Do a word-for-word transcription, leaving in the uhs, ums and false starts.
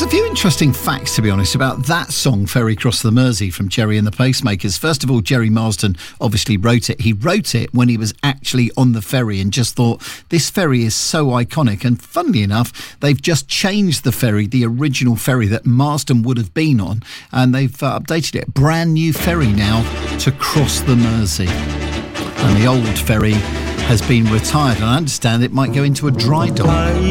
a few interesting facts, to be honest, about that song, Ferry Cross the Mersey, from Gerry and the Pacemakers. First of all, Gerry Marsden obviously wrote it. He wrote it when he was actually on the ferry and just thought, this ferry is so iconic. And funnily enough, they've just changed the ferry, the original ferry that Marsden would have been on, and they've uh, updated it. Brand new ferry now to cross the Mersey. And the old ferry has been retired, and I understand it might go into a dry dock.